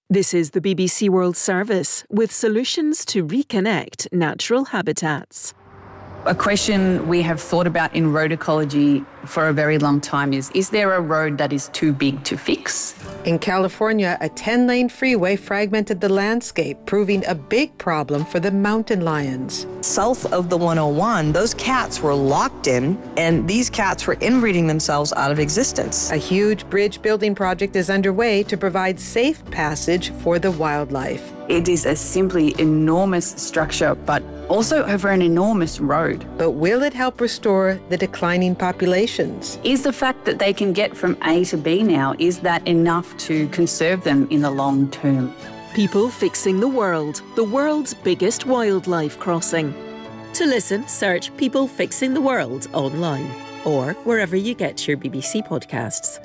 This is the BBC World Service with solutions to reconnect natural habitats. A question we have thought about in road ecology for a very long time is there a road that is too big to fix? In California, a 10-lane freeway fragmented the landscape, proving a big problem for the mountain lions. South of the 101, those cats were locked in, and these cats were inbreeding themselves out of existence. A huge bridge building project is underway to provide safe passage for the wildlife. It is a simply enormous structure, but also over an enormous road. But will it help restore the declining populations? Is the fact that they can get from A to B now, is that enough to conserve them in the long term? People Fixing the world's biggest wildlife crossing. To listen, search People Fixing the World online or wherever you get your BBC podcasts.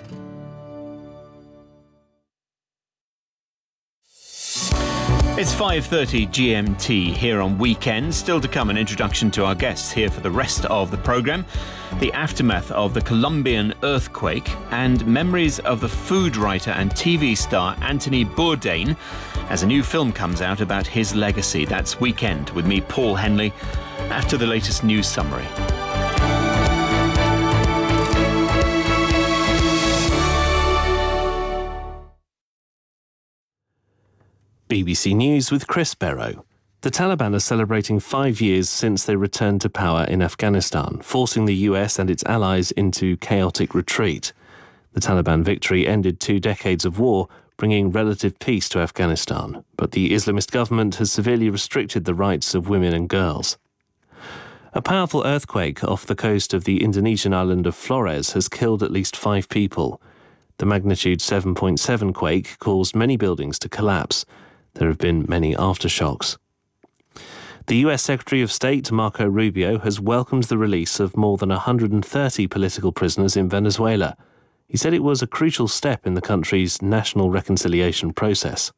It's 5:30 GMT here on Weekend. Still to come, an introduction to our guests here for the rest of the programme. The aftermath of the Colombian earthquake and memories of the food writer and TV star Anthony Bourdain as a new film comes out about his legacy. That's Weekend with me, Paul Henley, after the latest news summary. BBC News with Chris Barrow. The Taliban are celebrating 5 years since they returned to power in Afghanistan, forcing the US and its allies into chaotic retreat. The Taliban victory ended 2 decades of war, bringing relative peace to Afghanistan, but the Islamist government has severely restricted the rights of women and girls. A powerful earthquake off the coast of the Indonesian island of Flores has killed at least 5 people. The magnitude 7.7 quake caused many buildings to collapse. There have been many aftershocks. The US Secretary of State, Marco Rubio, has welcomed the release of more than 130 political prisoners in Venezuela. He said it was a crucial step in the country's national reconciliation process.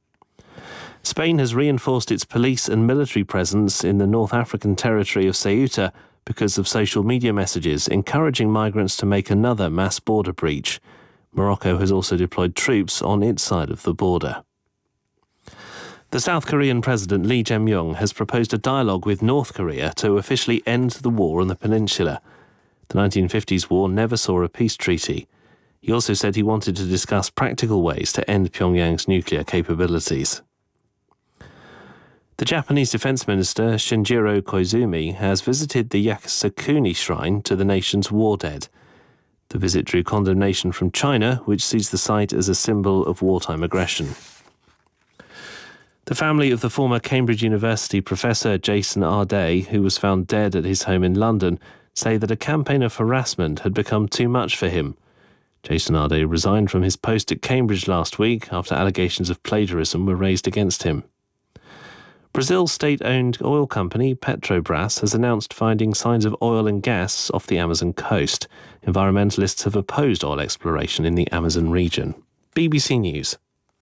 Spain has reinforced its police and military presence in the North African territory of Ceuta because of social media messages encouraging migrants to make another mass border breach. Morocco has also deployed troops on its side of the border. The South Korean President Lee Jae-myung has proposed a dialogue with North Korea to officially end the war on the peninsula. The 1950s war never saw a peace treaty. He also said he wanted to discuss practical ways to end Pyongyang's nuclear capabilities. The Japanese Defense Minister Shinjiro Koizumi has visited the Yasukuni Shrine to the nation's war dead. The visit drew condemnation from China, which sees the site as a symbol of wartime aggression. The family of the former Cambridge University professor Jason Arday, who was found dead at his home in London, say that a campaign of harassment had become too much for him. Jason Arday resigned from his post at Cambridge last week after allegations of plagiarism were raised against him. Brazil's state-owned oil company Petrobras has announced finding signs of oil and gas off the Amazon coast. Environmentalists have opposed oil exploration in the Amazon region. BBC News.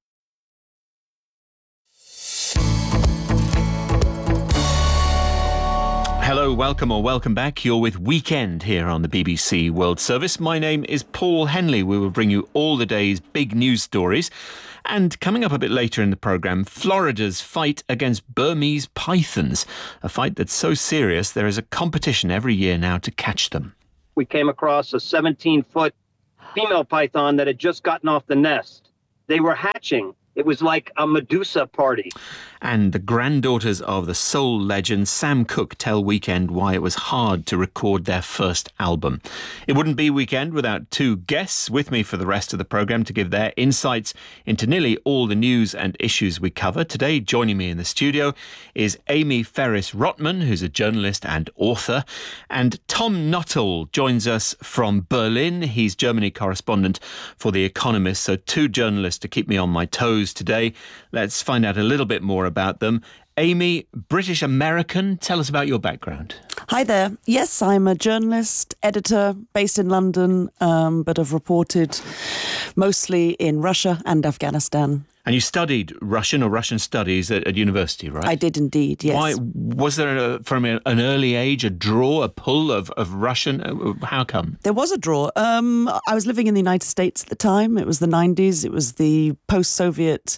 Hello, welcome or welcome back. You're with Weekend here on the BBC World Service. My name is Paul Henley. We will bring you all the day's big news stories. And coming up a bit later in the programme, Florida's fight against Burmese pythons. A fight that's so serious there is a competition every year now to catch them. We came across a 17-foot female python that had just gotten off the nest. They were hatching. It was like a Medusa party. And the granddaughters of the soul legend Sam Cooke tell Weekend why it was hard to record their first album. It wouldn't be Weekend without 2 guests with me for the rest of the programme to give their insights into nearly all the news and issues we cover. Today, joining me in the studio is Amy Ferris-Rotman, who's a journalist and author, and Tom Nuttall joins us from Berlin. He's Germany correspondent for The Economist, so 2 journalists to keep me on my toes today. Let's find out a little bit more about them. Amy, British American, tell us about your background. Hi there. Yes, I'm a journalist, editor based in London, but I've reported mostly in Russia and Afghanistan. And you studied Russian or Russian studies at university, right? I did indeed, yes. Why was there, from an early age, a draw, a pull of Russian? How come? There was a draw. I was living in the United States at the time. It was the 90s. It was the post-Soviet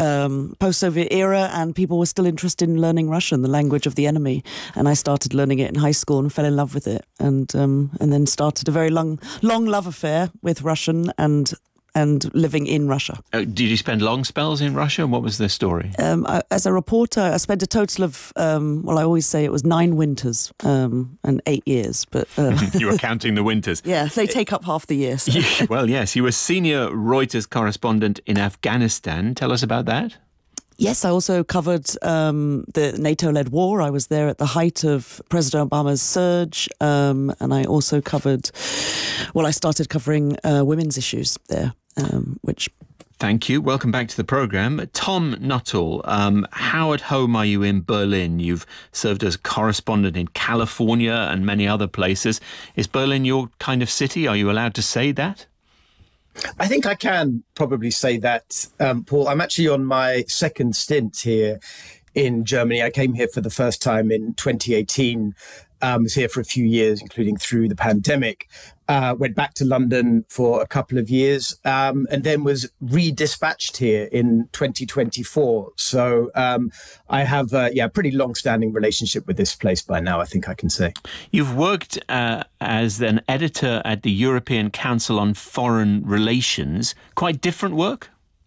post-Soviet era, and people were still interested in learning Russian, the language of the enemy. And I started learning it in high school and fell in love with it, and then started a very long love affair with Russian and living in Russia. Did you spend long spells in Russia? What was the story? As a reporter, I spent a total of, I always say it was 9 winters and 8 years. But you were counting the winters. Yeah, they take up half the year. So. Well, yes, you were senior Reuters correspondent in Afghanistan. Tell us about that. Yes, I also covered the NATO-led war. I was there at the height of President Obama's surge, and I also I started covering women's issues there, which... Thank you. Welcome back to the programme. Tom Nuttall, how at home are you in Berlin? You've served as correspondent in California and many other places. Is Berlin your kind of city? Are you allowed to say that? I think I can probably say that, Paul. I'm actually on my second stint here in Germany. I came here for the first time in 2018. Was here for a few years, including through the pandemic. Went back to London for a couple of years, and then was redispatched here in 2024. So I have a pretty long-standing relationship with this place by now, I think I can say. You've worked as an editor at the European Council on Foreign Relations. Quite different work?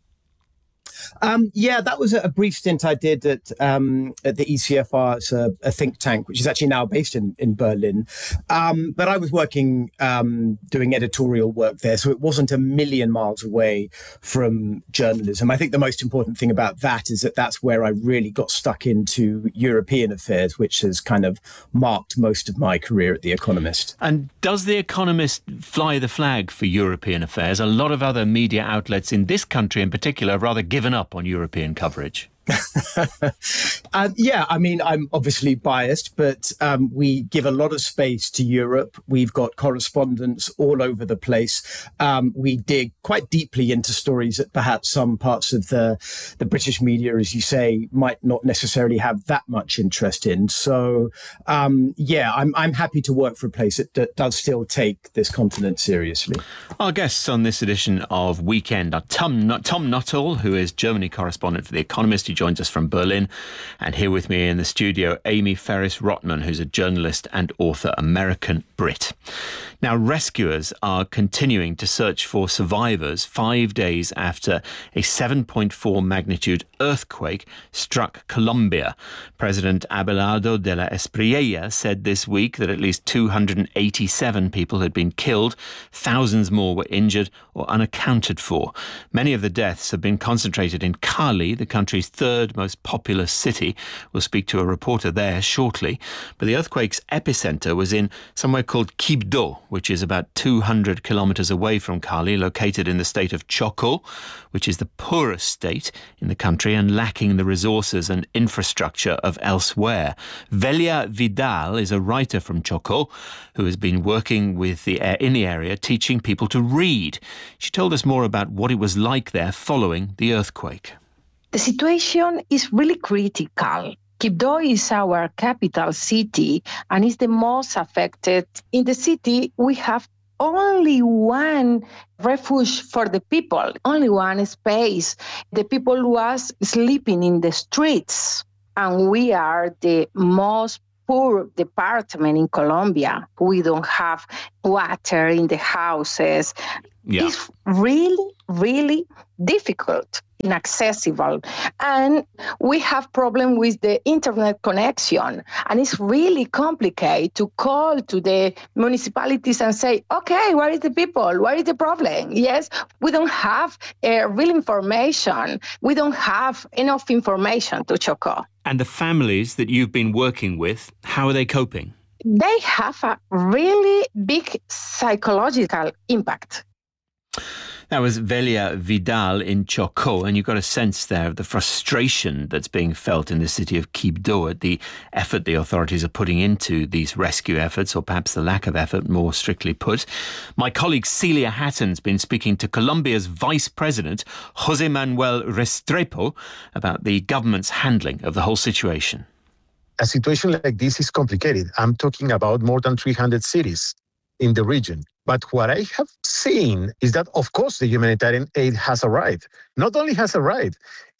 That was a brief stint I did at the ECFR. It's a think tank, which is actually now based in Berlin. But I was working, doing editorial work there, so it wasn't a million miles away from journalism. I think the most important thing about that is that that's where I really got stuck into European affairs, which has kind of marked most of my career at The Economist. And does The Economist fly the flag for European affairs? A lot of other media outlets in this country in particular have rather given up on European coverage. I'm obviously biased, but we give a lot of space to Europe. We've got correspondents all over the place. We dig quite deeply into stories that perhaps some parts of the British media, as you say, might not necessarily have that much interest in. So, I'm happy to work for a place that does still take this continent seriously. Our guests on this edition of Weekend are Tom Nuttall, who is Germany correspondent for The Economist. He joins us from Berlin. And here with me in the studio, Amy Ferris-Rotman, who's a journalist and author, American Brit. Now, rescuers are continuing to search for survivors 5 days after a 7.4 magnitude earthquake struck Colombia. President Abelardo de la Espriella said this week that at least 287 people had been killed. Thousands more were injured or unaccounted for. Many of the deaths have been concentrated in Cali, the country's third most populous city. We'll speak to a reporter there shortly. But the earthquake's epicenter was in somewhere called Quibdó, which is about 200 kilometers away from Cali, located in the state of Chocó, which is the poorest state in the country and lacking the resources and infrastructure of elsewhere. Velia Vidal is a writer from Chocó who has been working in the area teaching people to read. She told us more about what it was like there following the earthquake. The situation is really critical. Quibdó is our capital city and is the most affected. In the city, we have only one refuge for the people, only one space. The people was sleeping in the streets, and we are the most poor department in Colombia. We don't have water in the houses. Yeah. It's really, really difficult, inaccessible. And we have problem with the internet connection. And it's really complicated to call to the municipalities and say, okay, where is the people? What is the problem? Yes, we don't have real information. We don't have enough information to Chocó. And the families that you've been working with, how are they coping? They have a really big psychological impact. That was Velia Vidal in Chocó, and you got a sense there of the frustration that's being felt in the city of Quibdó at the effort the authorities are putting into these rescue efforts, or perhaps the lack of effort, more strictly put. My colleague Celia Hatton's been speaking to Colombia's Vice President, José Manuel Restrepo, about the government's handling of the whole situation. A situation like this is complicated. I'm talking about more than 300 cities in the region. But what I have seen is that, of course, the humanitarian aid has arrived. Not only has arrived,